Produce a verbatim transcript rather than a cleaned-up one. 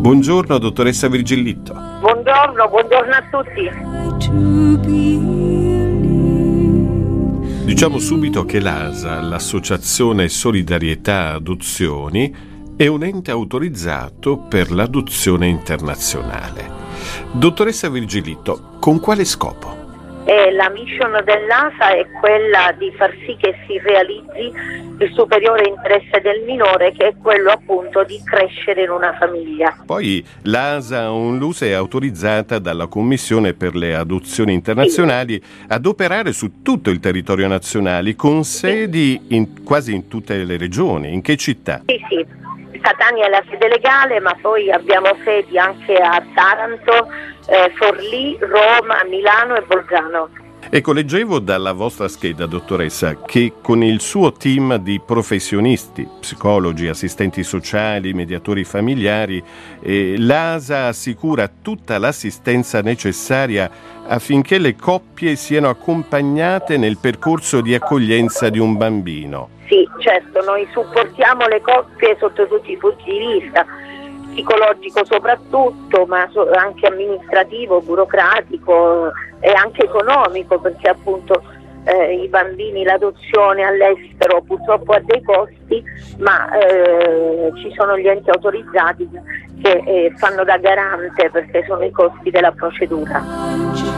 Buongiorno dottoressa Virgillitto. Buongiorno, buongiorno a tutti. Diciamo subito che l'A S A, l'Associazione Solidarietà Adozioni, è un ente autorizzato per l'adozione internazionale. Dottoressa Virgillitto, con quale scopo? E la mission dell'A S A è quella di far sì che si realizzi il superiore interesse del minore, che è quello appunto di crescere in una famiglia. Poi l'A S A Onlus è autorizzata dalla Commissione per le adozioni internazionali sì. ad operare su tutto il territorio nazionale, con sedi in, quasi in tutte le regioni. In che città? Sì, sì. Catania è la sede legale, ma poi abbiamo sedi anche a Taranto, eh, Forlì, Roma, Milano e Bolzano. Ecco, leggevo dalla vostra scheda, dottoressa, che con il suo team di professionisti, psicologi, assistenti sociali, mediatori familiari, eh, l'A S A assicura tutta l'assistenza necessaria affinché le coppie siano accompagnate nel percorso di accoglienza di un bambino. Sì, certo, noi supportiamo le coppie sotto tutti i punti di vista, psicologico soprattutto, ma anche amministrativo, burocratico e anche economico, perché appunto eh, i bambini, l'adozione all'estero purtroppo ha dei costi, ma eh, ci sono gli enti autorizzati che eh, fanno da garante, perché sono i costi della procedura.